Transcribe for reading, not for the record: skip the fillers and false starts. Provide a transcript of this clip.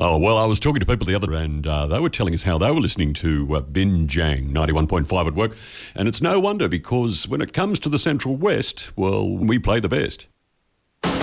Oh, well, I was talking to people the other day and they were telling us how they were listening to Binjang 91.5 at work. And it's no wonder because when it comes to the Central West, well, we play the best.